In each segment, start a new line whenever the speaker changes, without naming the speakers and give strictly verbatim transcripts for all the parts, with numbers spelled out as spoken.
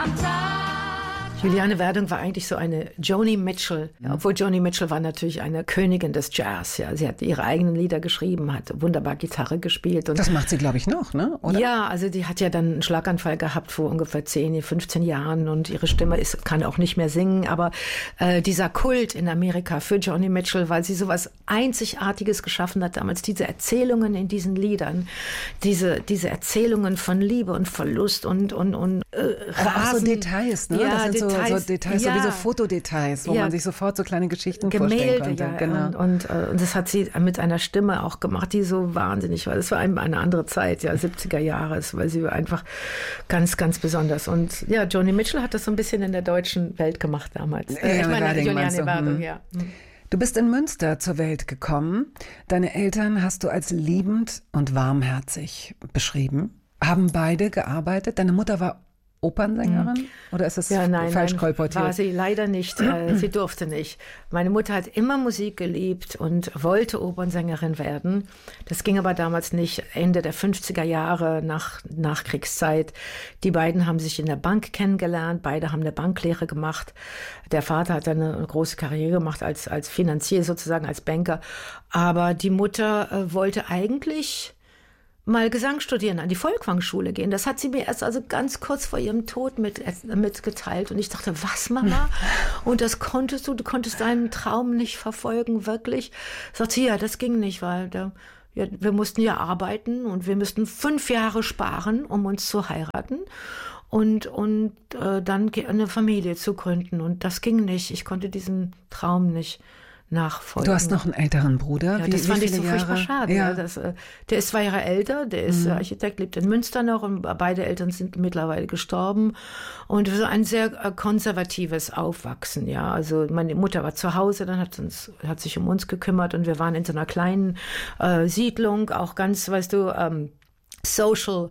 Juliane Werdung war eigentlich so eine Joni Mitchell, ja, obwohl Joni Mitchell war natürlich eine Königin des Jazz. Ja. Sie hat ihre eigenen Lieder geschrieben, hat wunderbar Gitarre gespielt. Und
das macht sie, glaube ich, noch, ne? Oder?
Ja, also die hat ja dann einen Schlaganfall gehabt vor ungefähr zehn, fünfzehn Jahren und ihre Stimme ist, kann auch nicht mehr singen. Aber äh, dieser Kult in Amerika für Joni Mitchell, weil sie sowas Einzigartiges geschaffen hat damals, diese Erzählungen in diesen Liedern, diese, diese Erzählungen von Liebe und Verlust und, und, und äh,
Rasen. Auch so Details, ne?
Ja,
das sind
Details.
So, so Details,
ja.
so wie so Fotodetails, wo ja. man sich sofort so kleine Geschichten
Gemälde,
vorstellen konnte.
Ja.
Genau.
Und, und, und das hat sie mit einer Stimme auch gemacht, die so wahnsinnig war. Das war eine andere Zeit, ja, siebziger Jahre, weil sie war einfach ganz, ganz besonders. Und ja, Joni Mitchell hat das so ein bisschen in der deutschen Welt gemacht damals.
Ja, äh, ich meine, Juliane
Werdung, ja.
Du bist in Münster zur Welt gekommen. Deine Eltern hast du als liebend und warmherzig beschrieben. Haben beide gearbeitet? Deine Mutter war Opernsängerin? Oder ist das
ja, nein,
falsch
nein,
kolportiert?
War sie leider nicht. Sie durfte nicht. Meine Mutter hat immer Musik geliebt und wollte Opernsängerin werden. Das ging aber damals nicht. Ende der fünfziger Jahre, nach Nachkriegszeit. Die beiden haben sich in der Bank kennengelernt. Beide haben eine Banklehre gemacht. Der Vater hat dann eine große Karriere gemacht als, als Finanzier sozusagen, als Banker. Aber die Mutter äh, wollte eigentlich mal Gesang studieren, an die Folkwang-Schule gehen. Das hat sie mir erst also ganz kurz vor ihrem Tod mit, mitgeteilt. Und ich dachte, was, Mama? Und das konntest du, du konntest deinen Traum nicht verfolgen, wirklich? Sagt sie, ja, das ging nicht, weil da, ja, wir mussten ja arbeiten und wir müssten fünf Jahre sparen, um uns zu heiraten. Und, und äh, dann eine Familie zu gründen. Und das ging nicht. Ich konnte diesen Traum nicht nachfolgen.
Du hast noch einen älteren Bruder.
Ja,
wie,
das
wie
fand ich so
Jahre?
furchtbar schade.
Ja.
Ja, das, äh, der ist zwei Jahre älter, der ist
mhm.
Architekt, lebt in Münster noch und beide Eltern sind mittlerweile gestorben. Und so ein sehr äh, konservatives Aufwachsen. Ja, also meine Mutter war zu Hause, dann hat, uns, hat sich um uns gekümmert und wir waren in so einer kleinen äh, Siedlung, auch ganz, weißt du, ähm, social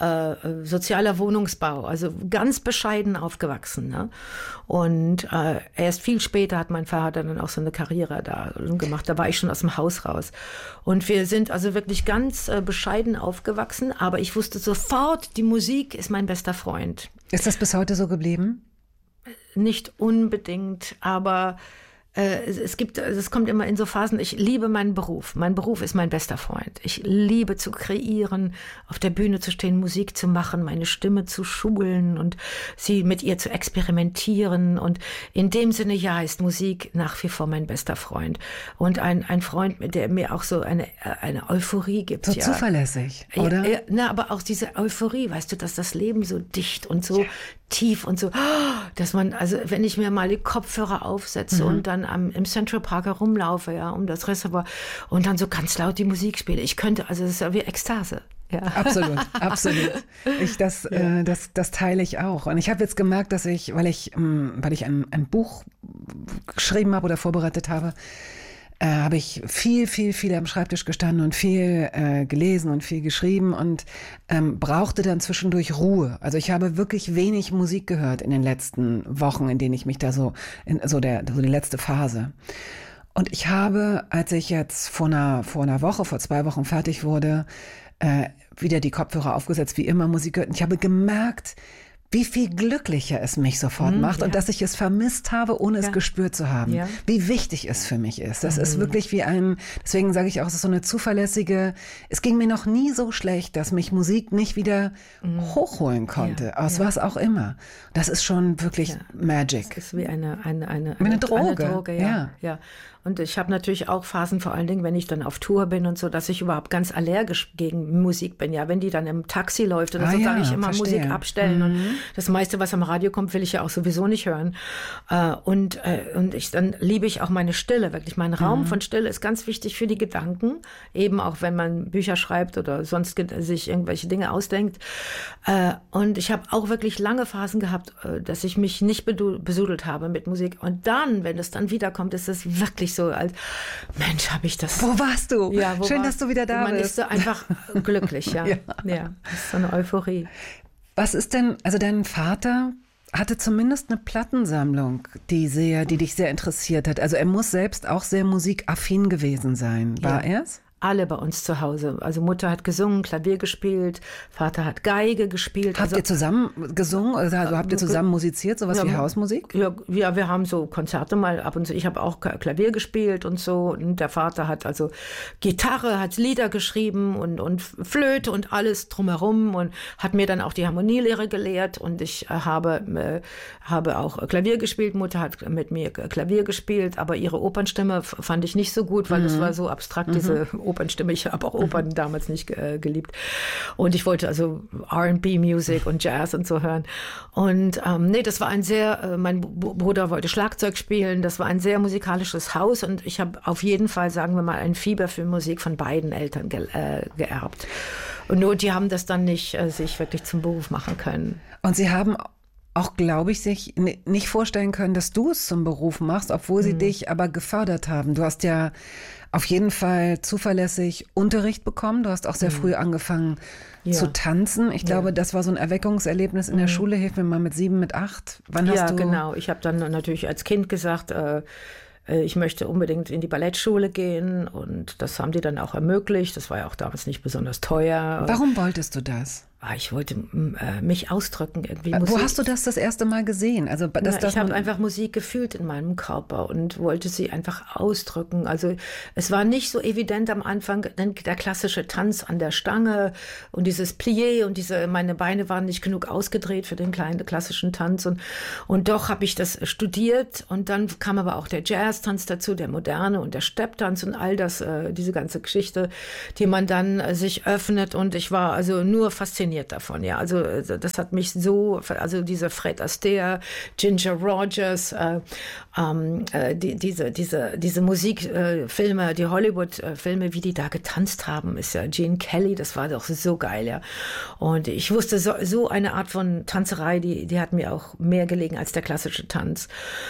Äh, sozialer Wohnungsbau, also ganz bescheiden aufgewachsen. Ne? Und äh, erst viel später hat mein Vater dann auch so eine Karriere da gemacht. Da war ich schon aus dem Haus raus. Und wir sind also wirklich ganz äh, bescheiden aufgewachsen. Aber ich wusste sofort, die Musik ist mein bester Freund.
Ist das bis heute so geblieben?
Nicht unbedingt, aber es gibt, es kommt immer in so Phasen, ich liebe meinen Beruf. Mein Beruf ist mein bester Freund. Ich liebe zu kreieren, auf der Bühne zu stehen, Musik zu machen, meine Stimme zu schulen und sie mit ihr zu experimentieren. Und in dem Sinne, ja, ist Musik nach wie vor mein bester Freund. Und ein, ein Freund, der mir auch so eine, eine Euphorie gibt.
So
ja.
zuverlässig, oder?
Ja, na, aber auch diese Euphorie, weißt du, dass das Leben so dicht und so ja. tief und so, dass man, also wenn ich mir mal die Kopfhörer aufsetze mhm. und dann am, im Central Park herumlaufe, ja, um das Reservoir und dann so ganz laut die Musik spiele, ich könnte, also das ist ja wie Ekstase. Ja.
Absolut, absolut. Ich, das, ja. äh, das, das teile ich auch. Und ich habe jetzt gemerkt, dass ich, weil ich, ähm, weil ich ein, ein Buch geschrieben habe oder vorbereitet habe, äh, habe ich viel, viel, viel am Schreibtisch gestanden und viel äh, gelesen und viel geschrieben und ähm, brauchte dann zwischendurch Ruhe. Also ich habe wirklich wenig Musik gehört in den letzten Wochen, in denen ich mich da so, in, so der, so die letzte Phase. Und ich habe, als ich jetzt vor einer, vor einer Woche, vor zwei Wochen fertig wurde, äh, wieder die Kopfhörer aufgesetzt, wie immer Musik gehört. Und ich habe gemerkt, wie viel glücklicher es mich sofort mm, macht ja. und dass ich es vermisst habe, ohne ja. es gespürt zu haben. Ja. Wie wichtig es für mich ist. Das mhm. ist wirklich wie ein, deswegen sage ich auch, es ist so eine zuverlässige, es ging mir noch nie so schlecht, dass mich Musik nicht wieder mm. hochholen konnte, ja. aus ja. was auch immer. Das ist schon wirklich ja. Magic.
Das ist wie eine, eine, eine,
eine, eine Droge.
Eine Droge ja. Ja. ja. Und ich habe natürlich auch Phasen, vor allen Dingen, wenn ich dann auf Tour bin und so, dass ich überhaupt ganz allergisch gegen Musik bin. Ja, wenn die dann im Taxi läuft oder
ah,
so,
ja,
sage ich immer
verstehe.
Musik abstellen. Mhm. Und das meiste, was am Radio kommt, will ich ja auch sowieso nicht hören. Und, und ich, dann liebe ich auch meine Stille, wirklich. Mein Raum mhm. von Stille ist ganz wichtig für die Gedanken. Eben auch, wenn man Bücher schreibt oder sonst sich irgendwelche Dinge ausdenkt. Und ich habe auch wirklich lange Phasen gehabt, dass ich mich nicht besudelt habe mit Musik. Und dann, wenn es dann wiederkommt, ist es wirklich so, als Mensch, habe ich das.
Wo warst du?
Ja, wo
Schön,
war,
dass du wieder da
man
bist.
Man ist so einfach glücklich, ja. ja. Ja, das ist so eine Euphorie.
Was ist denn, also dein Vater hatte zumindest eine Plattensammlung, die sehr, die dich sehr interessiert hat. Also er muss selbst auch sehr musikaffin gewesen sein. War
ja.
er's?
alle bei uns zu Hause. Also Mutter hat gesungen, Klavier gespielt, Vater hat Geige gespielt.
Habt
also,
ihr zusammen gesungen? Also habt ihr zusammen musiziert, sowas
ja,
wie Hausmusik?
Ja, ja, wir haben so Konzerte mal ab und zu. Ich habe auch Klavier gespielt und so. Und der Vater hat also Gitarre, hat Lieder geschrieben und, und Flöte und alles drumherum und hat mir dann auch die Harmonielehre gelehrt. Und ich äh, habe, äh, habe auch Klavier gespielt. Mutter hat mit mir Klavier gespielt, aber ihre Opernstimme fand ich nicht so gut, weil mhm. das war so abstrakt, mhm. diese Opernstimme. Ich habe auch Opern mhm. damals nicht äh, geliebt. Und ich wollte also R and B-Musik und Jazz und so hören. Und ähm, nee, das war ein sehr, äh, mein Bruder wollte Schlagzeug spielen. Das war ein sehr musikalisches Haus. Und ich habe auf jeden Fall, sagen wir mal, ein Fieber für Musik von beiden Eltern ge äh, geerbt. Und nur die haben das dann nicht äh, sich wirklich zum Beruf machen können.
Und sie haben auch, glaube ich, sich nicht vorstellen können, dass du es zum Beruf machst, obwohl sie mhm. dich aber gefördert haben. Du hast ja auf jeden Fall zuverlässig Unterricht bekommen. Du hast auch sehr mhm. früh angefangen ja. zu tanzen. Ich glaube, ja. das war so ein Erweckungserlebnis in der mhm. Schule. Hilf mir mal mit sieben, mit acht. Wann
ja,
hast du?
Ja, genau. Ich habe dann natürlich als Kind gesagt, äh, ich möchte unbedingt in die Ballettschule gehen. Und das haben die dann auch ermöglicht. Das war ja auch damals nicht besonders teuer.
Warum wolltest du das?
Ich wollte äh, mich ausdrücken irgendwie.
Wo Musik. Hast du das das erste Mal gesehen? Also, dass,
Na, ich habe einfach Musik gefühlt in meinem Körper und wollte sie einfach ausdrücken. Also es war nicht so evident am Anfang, der klassische Tanz an der Stange und dieses Plié und diese, meine Beine waren nicht genug ausgedreht für den kleinen klassischen Tanz. Und, und doch habe ich das studiert und dann kam aber auch der Jazz-Tanz dazu, der moderne und der Stepptanz und all das, äh, diese ganze Geschichte, die man dann äh, sich öffnet. Und ich war also nur fasziniert davon, ja. Also das hat mich so, also diese Fred Astaire, Ginger Rogers, äh, äh, die, diese, diese, diese Musikfilme, äh, die Hollywood-Filme, wie die da getanzt haben, ist ja Gene Kelly, das war doch so geil, ja. Und ich wusste, so, so eine Art von Tanzerei, die, die hat mir auch mehr gelegen als der klassische Tanz.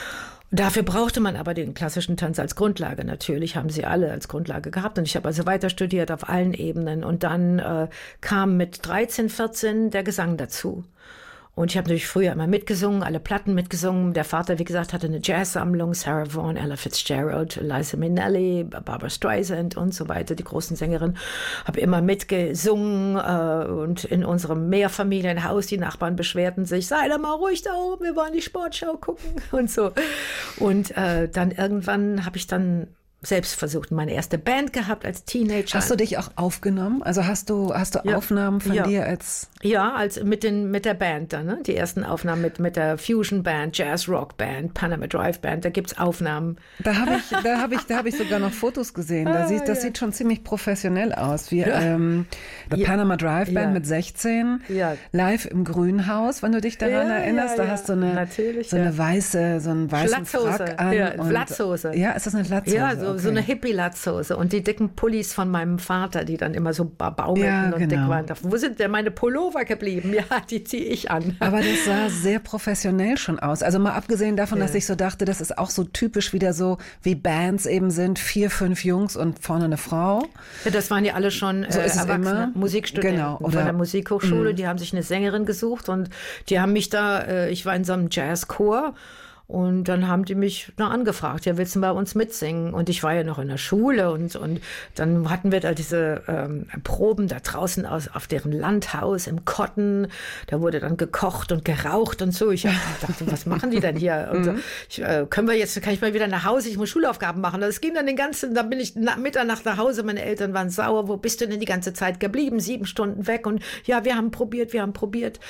Dafür brauchte man aber den klassischen Tanz als Grundlage. Natürlich haben sie alle als Grundlage gehabt. Und ich habe also weiter studiert auf allen Ebenen. Und dann äh, kam mit dreizehn, vierzehn der Gesang dazu. Und ich habe natürlich früher immer mitgesungen, alle Platten mitgesungen. Der Vater, wie gesagt, hatte eine Jazzsammlung, Sarah Vaughan, Ella Fitzgerald, Liza Minnelli, Barbra Streisand und so weiter, die großen Sängerinnen. Habe immer mitgesungen äh, und in unserem Mehrfamilienhaus, die Nachbarn beschwerten sich, sei doch mal ruhig da oben, wir wollen die Sportschau gucken und so. Und äh, dann irgendwann habe ich dann selbst versucht, meine erste Band gehabt als Teenager.
Hast du dich auch aufgenommen? Also hast du, hast du ja. Aufnahmen von ja. dir als...
Ja, als mit, den, mit der Band dann, ne? Die ersten Aufnahmen mit, mit der Fusion Band, Jazz Rock Band, Panama Drive Band, da gibt's Aufnahmen.
Da habe ich, da habe ich, da habe ich sogar noch Fotos gesehen. Da ah, sieht, das ja. sieht schon ziemlich professionell aus. Wie ja. ähm, die ja. Panama Drive Band ja. mit sechzehn, ja. live im Grünhaus, wenn du dich daran erinnerst. Da hast du eine,
Natürlich,
so eine weiße, so einen weißen Frack an.
Ja, und, Latzhose.
Ja, ist das eine Latzhose?
Ja, so, okay. so eine Hippie-Latzhose und die dicken Pullis von meinem Vater, die dann immer so baumelten ja, und genau. dick waren. Wo sind denn meine Pullover geblieben? Ja, die ziehe ich an.
Aber das sah sehr professionell schon aus. Also mal abgesehen davon, ja. dass ich so dachte, das ist auch so typisch wieder so, wie Bands eben sind, vier, fünf Jungs und vorne eine Frau.
Ja, das waren ja alle schon äh,
so ist
erwachsene Musikstudenten
genau.
Oder, von der Musikhochschule. Mh. Die haben sich eine Sängerin gesucht und die haben mich da, äh, ich war in so einem Jazzchor. Und dann haben die mich noch angefragt, ja, willst du bei uns mitsingen? Und ich war ja noch in der Schule und, und dann hatten wir da diese ähm, Proben da draußen aus, auf deren Landhaus im Cotton. Da wurde dann gekocht und geraucht und so. Ich dachte, was machen die denn hier? Und so, ich, äh, können wir jetzt, kann ich mal wieder nach Hause? Ich muss Schulaufgaben machen. Das ging dann den ganzen, dann bin ich nach Mitternacht nach Hause. Meine Eltern waren sauer. Wo bist du denn die ganze Zeit geblieben? Sieben Stunden weg. Und ja, wir haben probiert, wir haben probiert.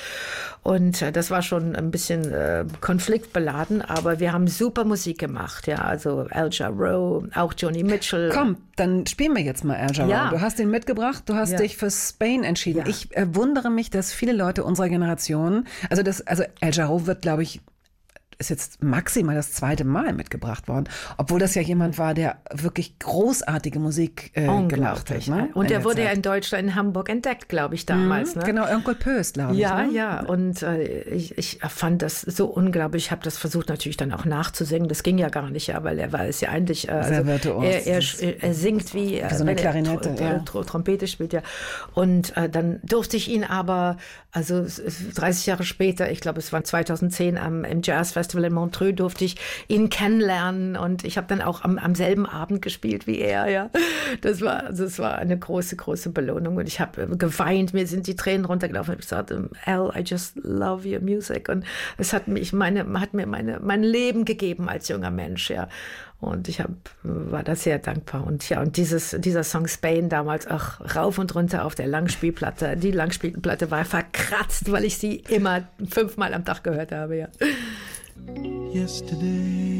Und äh, das war schon ein bisschen äh, konfliktbeladen. Aber wir haben super Musik gemacht, ja, also Al Jarreau, auch Joni Mitchell.
Komm, dann spielen wir jetzt mal Al Jarreau. Ja. Du hast ihn mitgebracht, du hast ja. dich für Spain entschieden. Ja. Ich äh, wundere mich, dass viele Leute unserer Generation, also das, also Al Jarreau wird, glaube ich, ist jetzt maximal das zweite Mal mitgebracht worden, obwohl das ja jemand war, der wirklich großartige Musik äh, gemacht hat. Ne?
Und der wurde Zeit. ja in Deutschland, in Hamburg entdeckt, glaube ich, damals.
Mhm,
ne?
Genau, Onkel Pöst, glaube ich.
Ja,
ne?
ja, und äh, ich, ich fand das so unglaublich. Ich habe das versucht natürlich dann auch nachzusingen. Das ging ja gar nicht, ja, weil er war es ja eigentlich, äh, also, er, er, er singt wie,
wie so eine Klarinette,
er,
ja.
Tr Trompete spielt, ja. Und äh, dann durfte ich ihn aber, also dreißig Jahre später, ich glaube, es war zweitausendzehn am, im Jazzfest Festival in Montreux durfte ich ihn kennenlernen und ich habe dann auch am, am selben Abend gespielt wie er. Ja, das war, also das war eine große, große Belohnung und ich habe geweint, mir sind die Tränen runtergelaufen. Ich sagte, Al, I just love your music und es hat mich meine, hat mir meine, mein Leben gegeben als junger Mensch. Ja. Und ich hab, war da sehr dankbar. Und ja, und dieses, dieser Song Spain damals, ach, rauf und runter auf der Langspielplatte. Die Langspielplatte war verkratzt, weil ich sie immer fünfmal am Tag gehört habe, ja.
Yesterday